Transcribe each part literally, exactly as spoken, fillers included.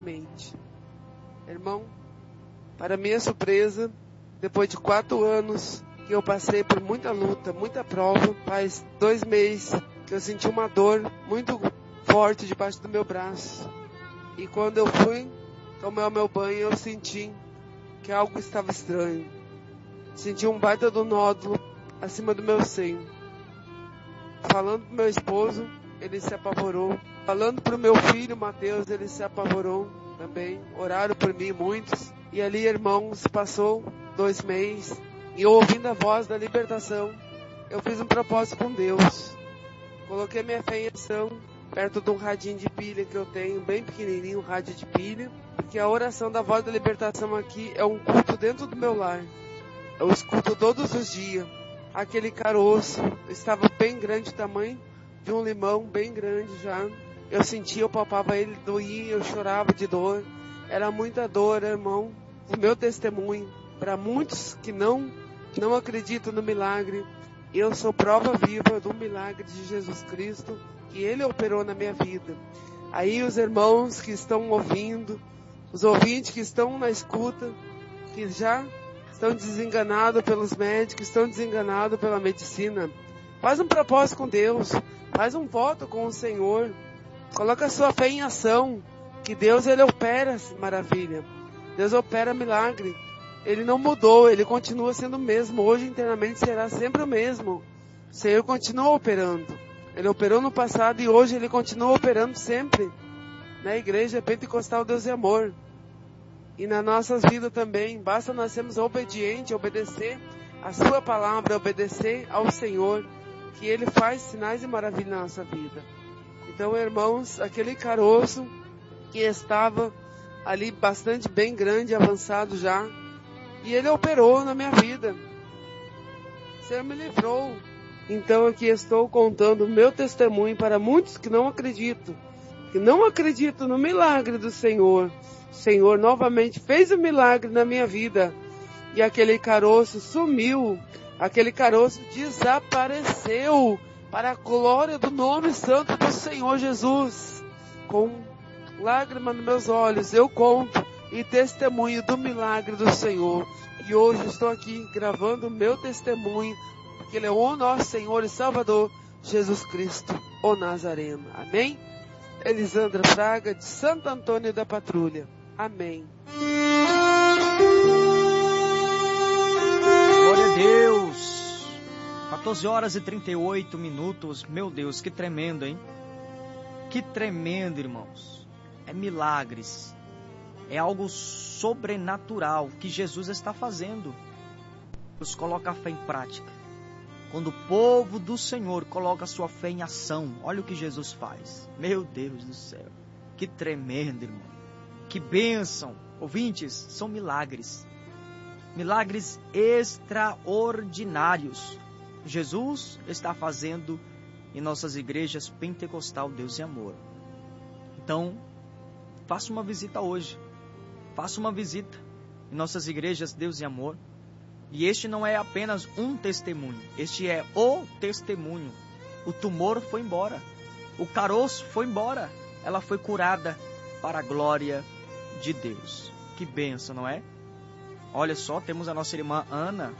mente. Irmão, para minha surpresa, depois de quatro anos que eu passei por muita luta, muita prova, faz dois meses que eu senti uma dor muito forte debaixo do meu braço. E quando eu fui tomar o meu banho, eu senti que algo estava estranho. Senti um baita do nódulo acima do meu seio. Falando pro meu esposo, ele se apavorou. Falando pro meu filho, Mateus, ele se apavorou também. Oraram por mim muitos. E ali, irmãos, passou dois meses. E eu, ouvindo a voz da libertação, eu fiz um propósito com Deus. Coloquei minha fé em ação perto de um radinho de pilha que eu tenho, bem pequenininho, um rádio de pilha. Porque a oração da voz da libertação aqui é um culto dentro do meu lar. Eu escuto todos os dias. Aquele caroço estava bem grande, o tamanho de um limão, bem grande já. Eu sentia, eu palpava ele, doía, eu chorava de dor. Era muita dor, irmão. O meu testemunho, para muitos que não, não acreditam no milagre, eu sou prova viva do milagre de Jesus Cristo, que Ele operou na minha vida. Aí os irmãos que estão ouvindo, os ouvintes que estão na escuta, que já estão desenganados pelos médicos, estão desenganados pela medicina, faz um propósito com Deus, faz um voto com o Senhor, coloca a sua fé em ação, que Deus, Ele opera maravilha, Deus opera milagre, Ele não mudou, Ele continua sendo o mesmo, hoje internamente será sempre o mesmo, o Senhor continua operando, Ele operou no passado e hoje Ele continua operando sempre, na igreja pentecostal Deus é amor. E nas nossas vidas também, basta nós sermos obedientes, obedecer a sua palavra, obedecer ao Senhor, que Ele faz sinais e maravilhas na nossa vida. Então, irmãos, aquele caroço que estava ali bastante bem grande, avançado já, e Ele operou na minha vida. O Senhor me livrou. Então, aqui estou contando o meu testemunho para muitos que não acreditam, que não acreditam no milagre do Senhor. O Senhor novamente fez um milagre na minha vida. E aquele caroço sumiu. Aquele caroço desapareceu. Para a glória do nome santo do Senhor Jesus. Com lágrimas nos meus olhos, eu conto e testemunho do milagre do Senhor. E hoje estou aqui gravando o meu testemunho. Porque Ele é o nosso Senhor e Salvador, Jesus Cristo, o Nazareno. Amém? Elisandra Fraga, de Santo Antônio da Patrulha. Amém. Glória a Deus. quatorze horas e trinta e oito minutos. Meu Deus, que tremendo, hein? Que tremendo, irmãos. É milagres. É algo sobrenatural que Jesus está fazendo. Deus coloca a fé em prática. Quando o povo do Senhor coloca a sua fé em ação, olha o que Jesus faz. Meu Deus do céu. Que tremendo, irmão. Que bênção. Ouvintes, são milagres. Milagres extraordinários. Jesus está fazendo em nossas igrejas pentecostal Deus e Amor. Então, faça uma visita hoje. Faça uma visita em nossas igrejas Deus e Amor. E este não é apenas um testemunho. Este é o testemunho. O tumor foi embora. O caroço foi embora. Ela foi curada para a glória de Deus. Que bênção, não é? Olha só, temos a nossa irmã Ana.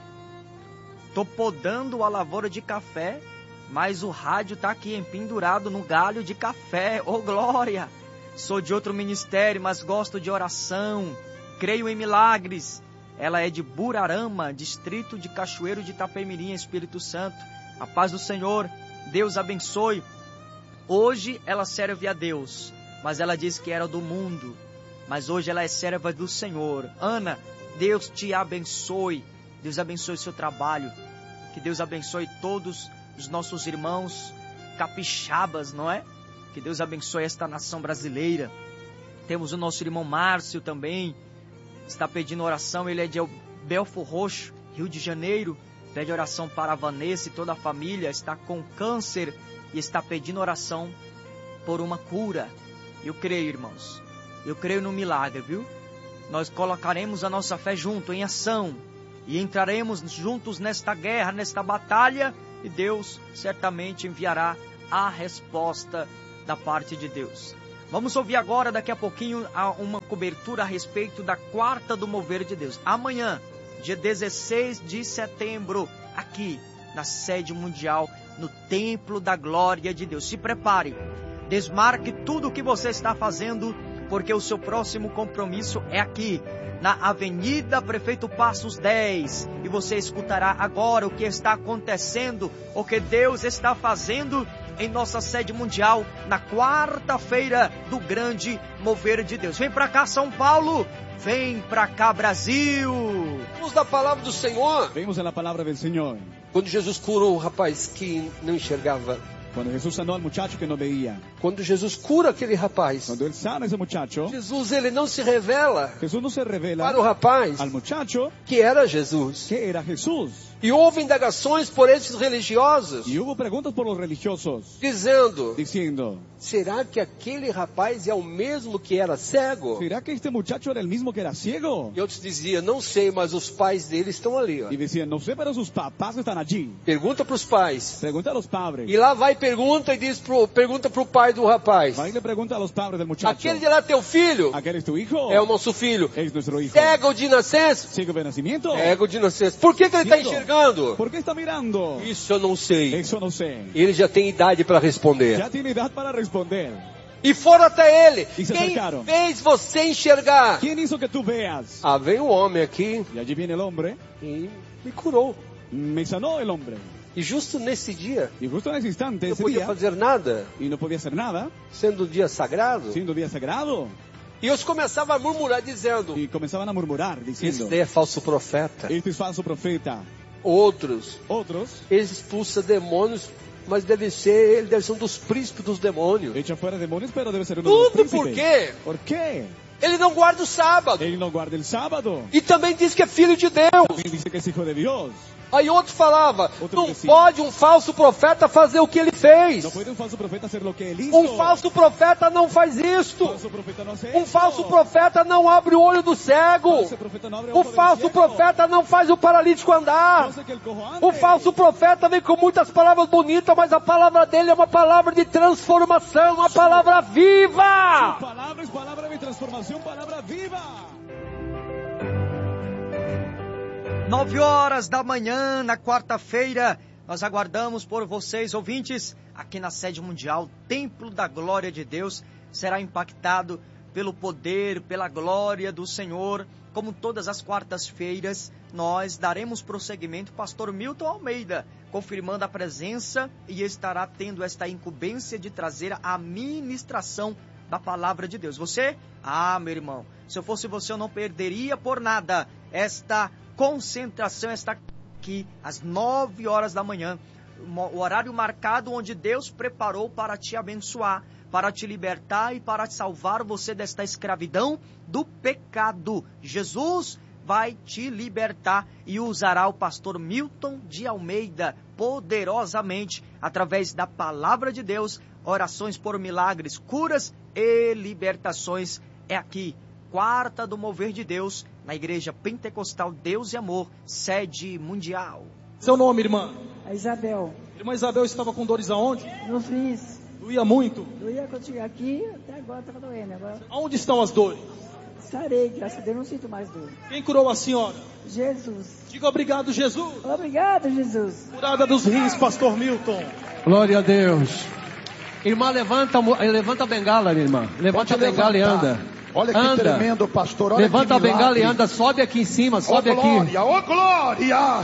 Tô podando a lavoura de café, mas o rádio tá aqui empendurado no galho de café. Ô, glória! Sou de outro ministério, mas gosto de oração. Creio em milagres. Ela é de Burarama, distrito de Cachoeiro de Itapemirim, Espírito Santo. A paz do Senhor, Deus abençoe. Hoje ela serve a Deus, mas ela disse que era do mundo. Mas hoje ela é serva do Senhor. Ana, Deus te abençoe. Deus abençoe o seu trabalho. Que Deus abençoe todos os nossos irmãos capixabas, não é? Que Deus abençoe esta nação brasileira. Temos o nosso irmão Márcio também. Está pedindo oração. Ele é de Belfor Roxo, Rio de Janeiro. Pede oração para a Vanessa e toda a família. Está com câncer e está pedindo oração por uma cura. Eu creio, irmãos. Eu creio no milagre, viu? Nós colocaremos a nossa fé junto, em ação. E entraremos juntos nesta guerra, nesta batalha. E Deus certamente enviará a resposta da parte de Deus. Vamos ouvir agora, daqui a pouquinho, uma cobertura a respeito da quarta do mover de Deus. Amanhã, dia dezesseis de setembro, aqui na sede mundial, no Templo da Glória de Deus. Se prepare, desmarque tudo o que você está fazendo, porque o seu próximo compromisso é aqui, na Avenida Prefeito Passos dez. E você escutará agora o que está acontecendo, o que Deus está fazendo em nossa sede mundial, na quarta-feira do grande mover de Deus. Vem pra cá, São Paulo! Vem pra cá, Brasil! Vamos da palavra do Senhor. Vemos a palavra do Senhor. Quando Jesus curou o rapaz que não enxergava. Quando Jesus sanou al muchacho que não veía. Quando Jesus cura aquele rapaz. Quando ele sana esse muchacho. Jesus, ele não se revela. Jesus não se revela para o rapaz. Al muchacho. Que era Jesus. Que era Jesus. E houve indagações por esses religiosos. E houve perguntas por os religiosos. Dizendo. Dizendo. Será que aquele rapaz é o mesmo que era cego? Será que este muchacho era o mesmo que era ciego? E outros diziam, não sei, mas os pais dele estão ali. Ó. E diziam, não sei, mas os papás estão ali. Pergunta para os pais. Pergunta aos padres. E lá vai pergunta e diz pro, pergunta para o pai do rapaz. Vai e pergunta aos padres do muchacho. Aquele de lá teu filho? Aquele é tu hijo? É o nosso filho. É nosso hijo. Cego de nascença? Cego de nascimento? Cego de nascença. Por que, que ele está enxergando? Por que está mirando? Isso eu não sei. Isso eu não sei. Ele já tem idade para responder. Já tem idade para responder. E foram até ele. E se Quem acercaram. fez você enxergar? Quem hizo que tu veas? Ah, veio um homem aqui. E allí viene el hombre. E me curou. Me sanó el hombre. E justo nesse dia. E justo nesse instante, não esse podia dia, fazer nada. E não podia fazer nada. Sendo um dia sagrado. Sendo um dia sagrado. E eles começavam a murmurar dizendo. E começavam a murmurar dizendo. Este é falso profeta. Este é falso profeta. Outros. Outros. Eles expulsam demônios. Mas deve ser, ele deve ser um dos príncipes dos demônios. Echa fora demônios, pero deve ser um Tudo dos príncipes. por quê? Por quê? Ele não guarda o sábado. Ele não guarda o sábado. E também diz que é filho de Deus. Também diz que é filho de Deus. Aí outro falava, outro não decía, pode um falso profeta fazer o que ele fez. Não pode um falso profeta fazer o que ele hizo. Um falso profeta não faz isto. Falso profeta não um falso profeta não abre o olho do cego. Um falso profeta não faz o paralítico andar. Um falso profeta vem com muitas palavras bonitas, mas a palavra dele é uma palavra de transformação, uma palavra viva. Palavras, palavra de transformação, palavra viva. Nove horas da manhã, na quarta-feira, nós aguardamos por vocês, ouvintes, aqui na sede mundial, Templo da Glória de Deus, será impactado pelo poder, pela glória do Senhor. Como todas as quartas-feiras, nós daremos prosseguimento, pastor Milton Almeida, confirmando a presença e estará tendo esta incumbência de trazer a ministração da palavra de Deus. Você? Ah, meu irmão, se eu fosse você, eu não perderia por nada esta concentração, está aqui às nove horas da manhã, o horário marcado onde Deus preparou para te abençoar, para te libertar e para salvar você desta escravidão do pecado. Jesus vai te libertar e usará o pastor Milton de Almeida poderosamente através da palavra de Deus, orações por milagres, curas e libertações. É aqui, quarta do mover de Deus, na Igreja Pentecostal Deus e Amor, sede mundial. Seu nome, irmã? A Isabel. Irmã Isabel estava com dores aonde? Nos rins. Doía muito? Doía quando cheguei aqui, até agora estava doendo. Agora... Aonde estão as dores? Sarei, graças a Deus, não sinto mais dor. Quem curou a senhora? Jesus. Diga obrigado, Jesus. Obrigado, Jesus. Curada dos rins, pastor Milton. Glória a Deus. Irmã, levanta, levanta a bengala, minha irmã. Levanta Pode a bengala levantar. e anda. Olha que anda. tremendo, pastor. Olha Levanta que a bengala e milagre. anda. Sobe aqui em cima, sobe Ô, aqui. glória, ô glória.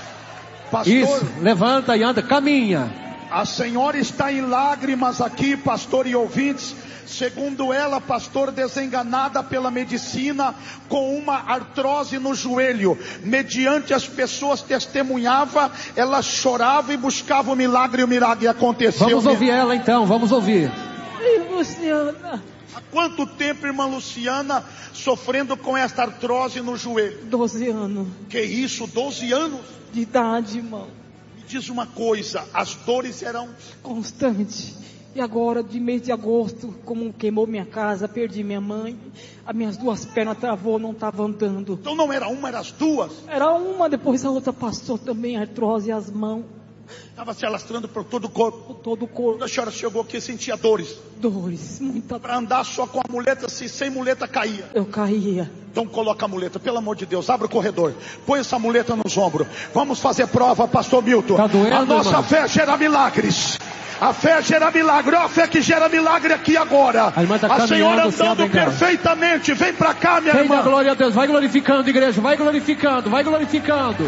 Pastor, Isso, levanta e anda, caminha. a senhora está em lágrimas aqui, pastor e ouvintes. Segundo ela, pastor, desenganada pela medicina, com uma artrose no joelho. Mediante as pessoas testemunhava, ela chorava e buscava o milagre, e o milagre aconteceu. Vamos ouvir ela então, vamos ouvir. Ei, Luciana. Há quanto tempo, irmã Luciana, sofrendo com esta artrose no joelho? doze anos Que isso, doze anos? de idade, irmão. Me diz uma coisa, as dores eram... Constante. E agora, de mês de agosto, como queimou minha casa, perdi minha mãe, as minhas duas pernas travou, não estava andando. Então não era uma, eram as duas. Era uma, depois a outra passou também, a artrose e as mãos. Estava se alastrando por todo o corpo. por todo o Quando corpo. a senhora chegou aqui, sentia dores. Dores, muita. Para andar só com a muleta, se sem muleta caía. Eu caía. Então coloca a muleta, pelo amor de Deus, abre o corredor. Põe essa muleta nos ombros. Vamos fazer prova, pastor Milton. Tá doendo, a nossa irmão? fé gera milagres. A fé gera milagre. Olha a fé que gera milagre aqui agora. A irmã tá A senhora caminhando, se andando abre, cara. perfeitamente. Vem pra cá, minha Quem dá irmã. glória a Deus, vai glorificando, igreja, vai glorificando, vai glorificando.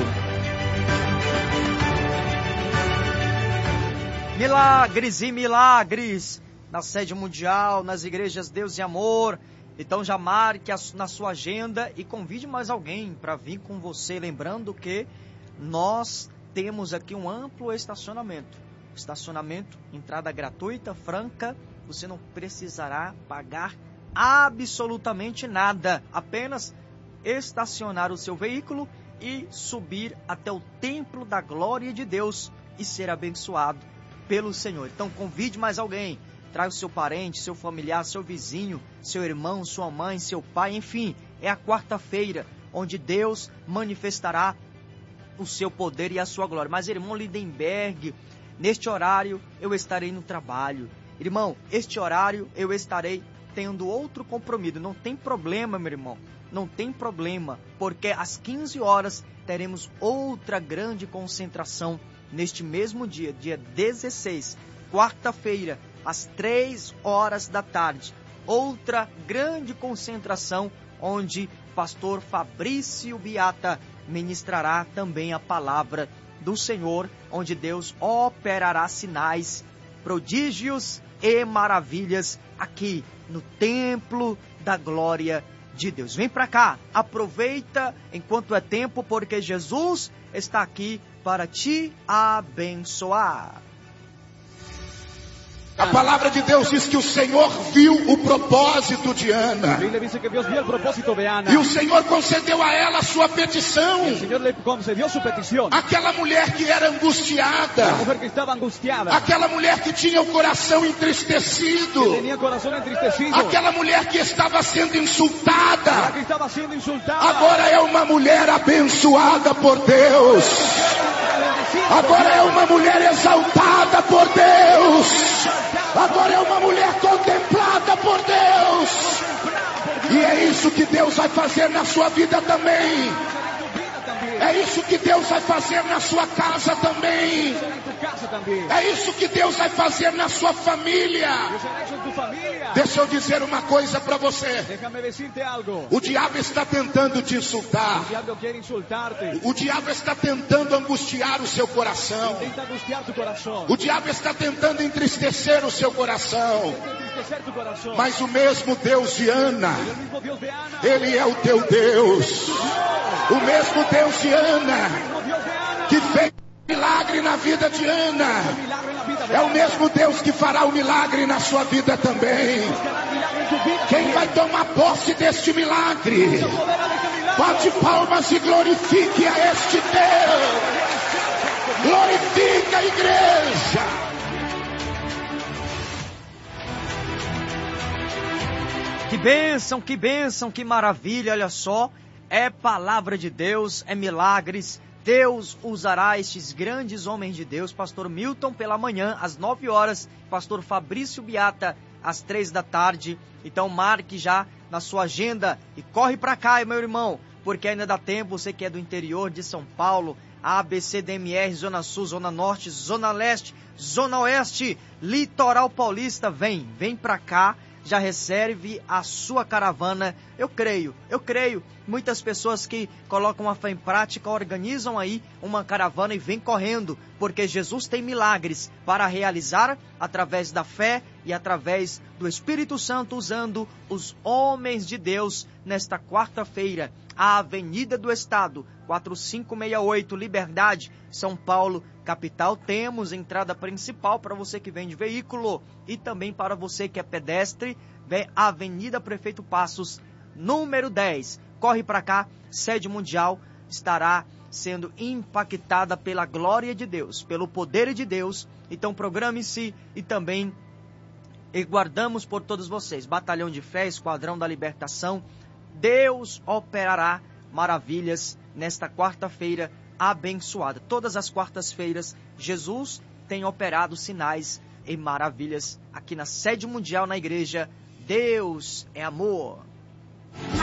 Milagres e milagres na sede mundial, nas igrejas Deus e Amor. Então já marque a, na sua agenda e convide mais alguém para vir com você. Lembrando que nós temos aqui um amplo estacionamento. Estacionamento, entrada gratuita, franca. Você não precisará pagar absolutamente nada. Apenas estacionar o seu veículo e subir até o templo da glória de Deus e ser abençoado pelo Senhor. Então convide mais alguém, traga o seu parente, seu familiar, seu vizinho, seu irmão, sua mãe, seu pai, enfim, é a quarta-feira onde Deus manifestará o seu poder e a sua glória. Mas irmão Lindenberg, neste horário eu estarei no trabalho. Irmão, este horário eu estarei tendo outro compromisso. Não tem problema, meu irmão, não tem problema, porque às quinze horas teremos outra grande concentração. Neste mesmo dia, dia dezesseis, quarta-feira, às três horas da tarde, outra grande concentração, onde pastor Fabrício Biata ministrará também a palavra do Senhor, onde Deus operará sinais, prodígios e maravilhas aqui no templo da glória de Deus. Vem para cá, aproveita enquanto é tempo, porque Jesus está aqui para te abençoar. A palavra de Deus diz que o Senhor viu o propósito de Ana. La Biblia dice que Dios vio el propósito de Ana. E o Senhor concedeu a ela a sua petição. El Señor le concedió su petición. Aquela mulher que era angustiada. La mujer que estaba angustiada. Aquela mulher que tinha o coração entristecido. Que tenía el corazón entristecido. Aquela mulher que estava sendo insultada. La que estaba siendo insultada. Agora é uma mulher abençoada por Deus. Agora é uma mulher exaltada por Deus. Agora é uma mulher contemplada por Deus. E é isso que Deus vai fazer na sua vida também. É isso que Deus vai fazer na sua casa também. É isso que Deus vai fazer na sua família. Deixa eu dizer uma coisa para você. O diabo está tentando te insultar. O diabo está tentando angustiar o seu coração. O diabo está tentando entristecer o seu coração. Mas o mesmo Deus de Ana, Ele é o teu Deus. O mesmo Deus de Ana, que fez milagre na vida de Ana, é o mesmo Deus que fará o milagre na sua vida também. Quem vai tomar posse deste milagre? Bate palmas e glorifique a este Deus. Glorifica a igreja. Que bênção, que bênção, que maravilha, olha só, é palavra de Deus, é milagres. Deus usará estes grandes homens de Deus, pastor Milton pela manhã, às nove horas, pastor Fabrício Biata, às três da tarde. Então marque já na sua agenda e corre para cá, meu irmão, porque ainda dá tempo, você que é do interior de São Paulo, A, B, C, D, M, R, Zona Sul, Zona Norte, Zona Leste, Zona Oeste, Litoral Paulista, vem, vem para cá. Já reserve a sua caravana. Eu creio, eu creio, muitas pessoas que colocam a fé em prática, organizam aí uma caravana e vêm correndo, porque Jesus tem milagres para realizar através da fé e através do Espírito Santo, usando os homens de Deus nesta quarta-feira. A Avenida do Estado, quatro cinco seis oito, Liberdade, São Paulo, capital. Temos entrada principal para você que vem de veículo e também para você que é pedestre. Vem Avenida Prefeito Passos, número dez. Corre para cá, sede mundial estará sendo impactada pela glória de Deus, pelo poder de Deus. Então programe-se e também e guardamos por todos vocês. Batalhão de Fé, Esquadrão da Libertação. Deus operará maravilhas nesta quarta-feira abençoada. Todas as quartas-feiras, Jesus tem operado sinais e maravilhas aqui na sede mundial na igreja Deus é Amor.